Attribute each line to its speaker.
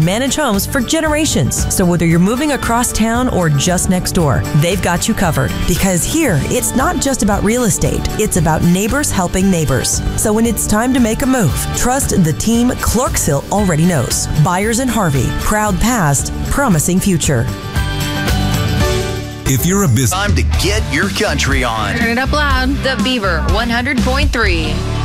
Speaker 1: manage homes for generations. So whether you're moving across town or just next door, they've got you covered. Because here, it's not just about real estate. It's about neighbors helping neighbors. So when it's time to make a move, trust the team Clarksville already knows. Byers and Harvey, proud past, promising future.
Speaker 2: If you're a business,
Speaker 3: time to get your country on.
Speaker 4: Turn it up loud.
Speaker 5: The Beaver 100.3.